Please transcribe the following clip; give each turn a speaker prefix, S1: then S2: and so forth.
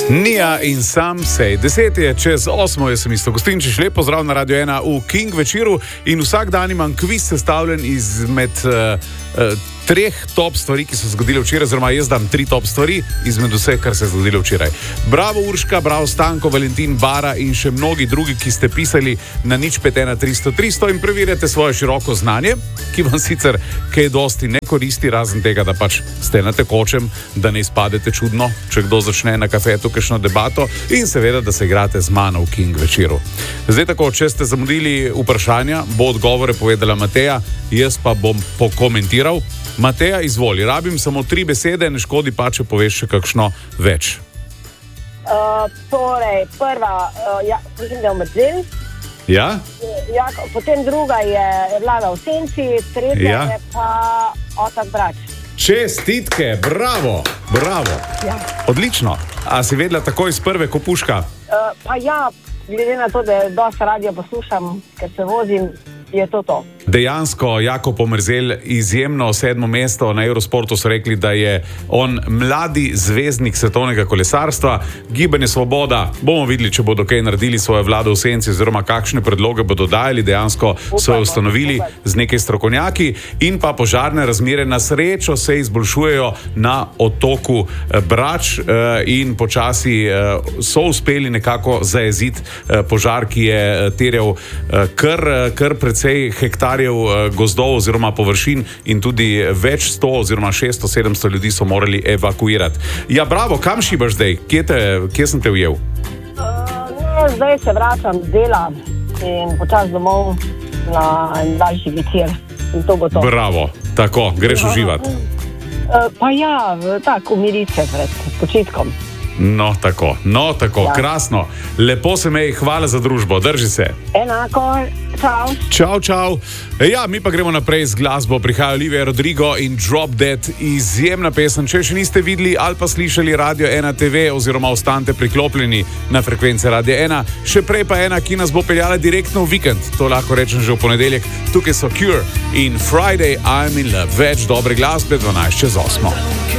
S1: Nija in sam sej. 7:10, jaz sem Iztok Gostinčič, lep pozdrav na Radio 1 v King večeru in vsak dan imam kviz sestavljen izmed treh top stvari, ki so se zgodile včeraj, oziroma jaz dam 3 top stvari izmed vseh, kar se je zgodilo včeraj. Bravo Urška, bravo Stanko, Valentin, Bara in še mnogi drugi, ki ste pisali na 051 300 in preverjate svoje široko znanje, ki vam sicer kaj dosti ne koristi, razen tega, da pač ste na tekočem, da ne izpadete čudno, če kdo začne na kafetu kakšno debato in seveda, da se igrate z mano v King večeru. Zdaj tako, če ste zamudili vprašanja, bo odgovore povedala Mateja, jaz pa bom pokomentiral. Mateja, izvoli, rabim samo 3 besede, ne škodi pa, če poveš še kakšno več.
S2: Torej, prva, mislim, da je Mrzel.
S1: Ja?
S2: Potem druga je Vlada v senci, tretja je pa Otok Brač.
S1: Čestitke, bravo, bravo.
S2: Ja.
S1: Odlično. A si vedela takoj iz prve kopuška?
S2: Pa ja, glede na to, da dosti radio poslušam, ker se vozim, je to.
S1: Dejansko Jakob Omerzel izjemno 7. mesto na Eurosportu so rekli, da je on mladi zvezdnik svetovnega kolesarstva. Gibanje Svoboda, bomo videli, če bodo kaj naredili svoje Vlade v senci oziroma kakšne predloge bodo dajali, dejansko so jo ustanovili z nekaj strokovnjaki in pa požarne razmere na srečo se izboljšujejo na otoku Brač in počasi so uspeli nekako zajeziti požar, ki je terjal kar precej hektarjev gozdov oziroma površin in tudi več 100 oziroma 600-700 ljudi so morali evakuirati. Ja, bravo, kam šibaš zdaj? Kje sem te ujel?
S2: Zdaj se vračam z dela in počas domov na daljši večer in to bo to.
S1: Bravo, tako, greš uživati.
S2: Pa ja, tako, umiriti se pred počitkom.
S1: No, tako, ja. Krasno. Lepo se mej, hvala za družbo, drži se.
S2: Enako, čau.
S1: Čau. Ja, mi pa gremo naprej z glasbo. Prihaja Olivia Rodrigo in Drop Dead, izjemna pesem. Če še niste videli ali pa slišali Radio 1 TV oziroma ostanete priklopljeni na frekvence Radio 1, še prej pa ena, ki nas bo peljala direktno v vikend. To lahko rečem že v ponedeljek. Tukaj so Cure in Friday I'm in Love. Več dobre glasbe, 12:08.